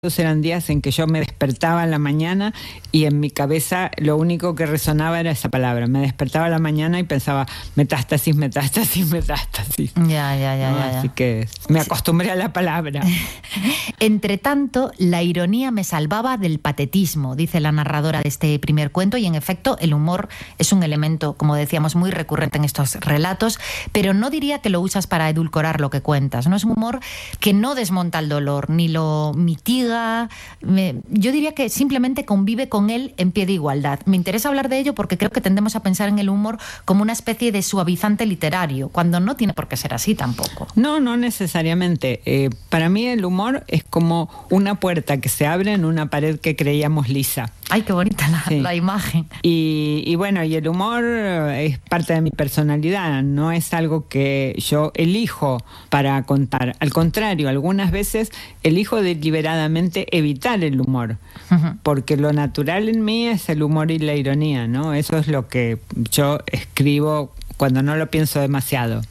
eran días en que yo me despertaba en la mañana y en mi cabeza lo único que resonaba era esa palabra. Me despertaba a la mañana y pensaba metástasis, metástasis, metástasis. Ya. Así que me acostumbré a la palabra. Entre tanto, la ironía me salvaba del patetismo, dice la narradora de este primer cuento, y en efecto el humor es un elemento, como decíamos, muy recurrente en estos relatos, pero no diría que lo usas para edulcorar lo que cuentas, ¿no? Es un humor que no desmonta el dolor, ni lo mitiga. Yo diría que simplemente convive con él en pie de igualdad. Me interesa hablar de ello porque creo que tendemos a pensar en el humor como una especie de suavizante literario, cuando no tiene por qué ser así tampoco. No necesariamente. Para mí el humor es como una puerta que se abre en una pared que creíamos lisa. Ay, qué bonita la imagen. Y bueno, y el humor es parte de mi personalidad, no es algo que yo elijo para contar. Al contrario, algunas veces elijo deliberadamente evitar el humor, porque lo natural en mí es el humor y la ironía, ¿no? Eso es lo que yo escribo cuando no lo pienso demasiado.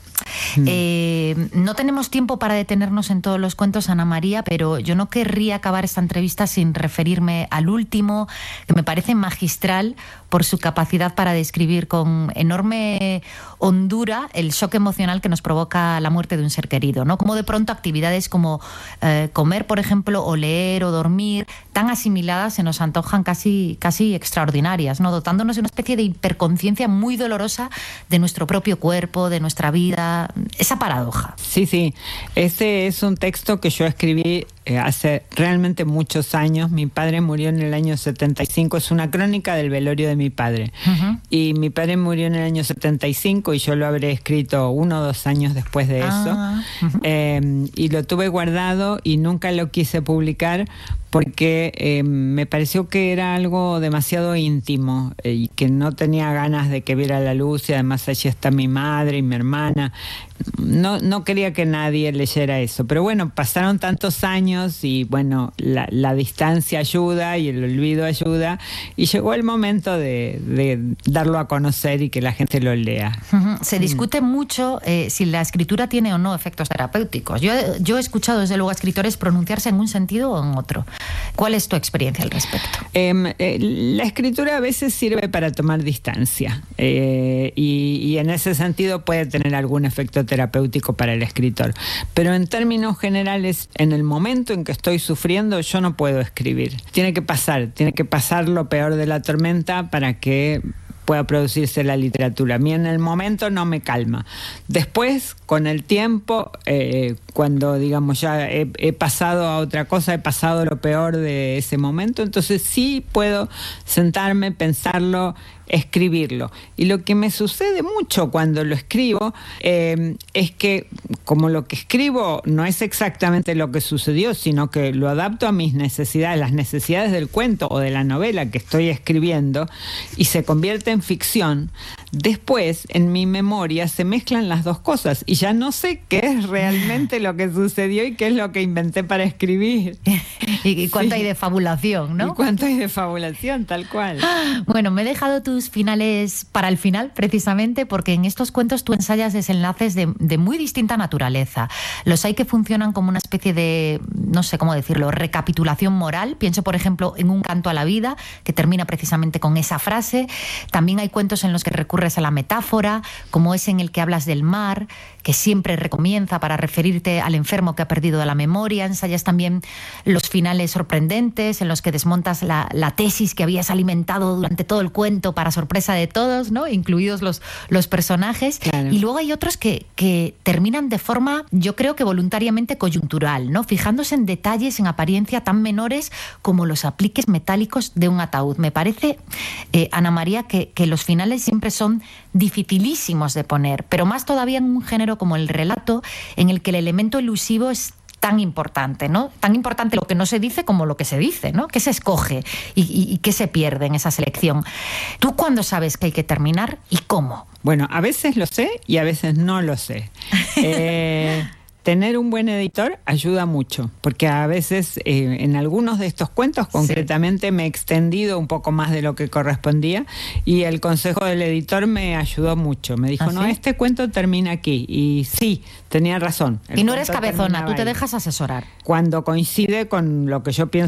No tenemos tiempo para detenernos en todos los cuentos, Ana María, pero yo no querría acabar esta entrevista sin referirme al último, que me parece magistral por su capacidad para describir con enorme hondura el shock emocional que nos provoca la muerte de un ser querido, ¿no? Como de pronto actividades como comer, por ejemplo, o leer o dormir, tan asimiladas, se nos antojan casi extraordinarias, ¿no? Dotándonos de una especie de hiperconciencia muy dolorosa de nuestro propio cuerpo, de nuestra vida, esa paradoja. Sí. Ese es un texto que yo escribí hace realmente muchos años. Mi padre murió en el año 75, es una crónica del velorio de mi padre. Y mi padre murió en el año 75 y yo lo habré escrito 1 o 2 años después de eso. Y lo tuve guardado y nunca lo quise publicar porque me pareció que era algo demasiado íntimo y que no tenía ganas de que viera la luz, y además allí está mi madre y mi hermana. No quería que nadie leyera eso, pero bueno, pasaron tantos años y bueno, la distancia ayuda y el olvido ayuda, y llegó el momento de darlo a conocer y que la gente lo lea. Se discute mucho si la escritura tiene o no efectos terapéuticos. Yo he escuchado desde luego a escritores pronunciarse en un sentido o en otro. ¿Cuál es tu experiencia al respecto? La escritura a veces sirve para tomar distancia y en ese sentido puede tener algún efecto terapéutico para el escritor. Pero en términos generales, en el momento en que estoy sufriendo, yo no puedo escribir. Tiene que pasar lo peor de la tormenta para que pueda producirse la literatura. A mí en el momento no me calma. Después, con el tiempo, cuando digamos ya he pasado a otra cosa, he pasado lo peor de ese momento, entonces sí puedo sentarme, pensarlo, escribirlo. Y lo que me sucede mucho cuando lo escribo es que como lo que escribo no es exactamente lo que sucedió, sino que lo adapto a mis necesidades, las necesidades del cuento o de la novela que estoy escribiendo, y se convierte en ficción, después en mi memoria se mezclan las dos cosas y ya no sé qué es realmente lo que sucedió y qué es lo que inventé para escribir. Y cuánto hay de fabulación, ¿no? Y cuánto hay de fabulación, tal cual. Bueno, me he dejado tus finales para el final, precisamente porque en estos cuentos tú ensayas desenlaces de muy distinta naturaleza. Los hay que funcionan como una especie de, no sé cómo decirlo, recapitulación moral. Pienso, por ejemplo, en Un canto a la vida, que termina precisamente con esa frase. También hay cuentos en los que recurres a la metáfora, como ese en el que hablas del mar, que siempre recomienza para referirte al enfermo que ha perdido la memoria. Ensayas también los finales sorprendentes en los que desmontas la tesis que habías alimentado durante todo el cuento para sorpresa de todos, ¿no? Incluidos los personajes. Claro. Y luego hay otros que terminan de forma, yo creo que voluntariamente coyuntural, ¿no? Fijándose en detalles en apariencia tan menores como los apliques metálicos de un ataúd. Me parece, Ana María, que los finales siempre son dificilísimos de poner, pero más todavía en un género como el relato, en el que el elemento elusivo es tan importante, ¿no? Tan importante lo que no se dice como lo que se dice, ¿no? ¿Qué se escoge y qué se pierde en esa selección? ¿Tú cuándo sabes que hay que terminar y cómo? Bueno, a veces lo sé y a veces no lo sé. tener un buen editor ayuda mucho, porque a veces en algunos de estos cuentos concretamente me he extendido un poco más de lo que correspondía y el consejo del editor me ayudó mucho. Me dijo, no, este cuento termina aquí. Y sí, tenía razón. Y no eres cabezona, tú te dejas asesorar. Cuando coincide con lo que yo pienso